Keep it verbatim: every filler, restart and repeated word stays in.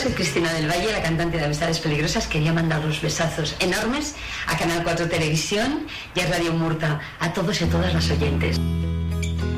soy Cristina del Valle, la cantante de Amistades Peligrosas. Quería mandar unos besazos enormes a Canal cuatro Televisión y a Radio Murta, a todos y a todas las oyentes.